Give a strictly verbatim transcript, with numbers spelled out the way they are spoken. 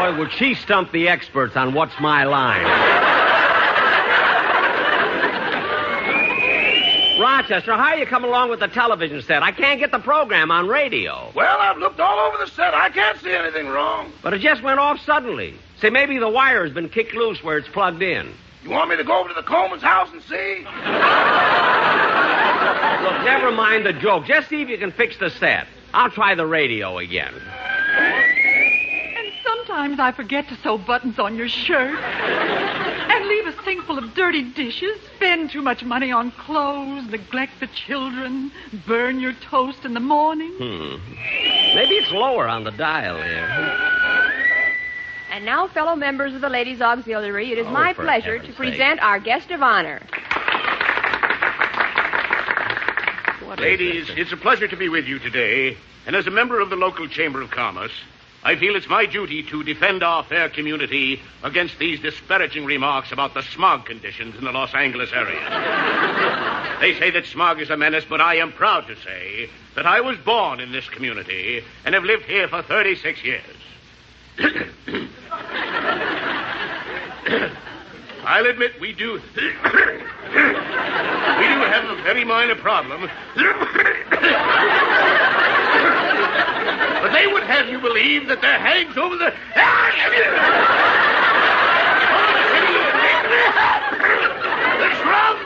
boy, would she stump the experts on what's my line. Rochester, how are you coming along with the television set? I can't get the program on radio. Well, I've looked all over the set. I can't see anything wrong. But it just went off suddenly. Say, maybe the wire's been kicked loose where it's plugged in. You want me to go over to the Coleman's house and see? Look, never mind the joke. Just see if you can fix the set. I'll try the radio again. And sometimes I forget to sew buttons on your shirt. And leave a sink full of dirty dishes, spend too much money on clothes, neglect the children, burn your toast in the morning. Hmm. Maybe it's lower on the dial here. And now, fellow members of the Ladies' Auxiliary, it is Oh, my for pleasure heaven's to present our guest of honor. What Ladies, is it's a pleasure to be with you today. And as a member of the local Chamber of Commerce, I feel it's my duty to defend our fair community against these disparaging remarks about the smog conditions in the Los Angeles area. They say that smog is a menace, but I am proud to say that I was born in this community and have lived here for thirty-six years. I'll admit we do... we do have a very minor problem. But they would have you believe that there hangs over the... the shroud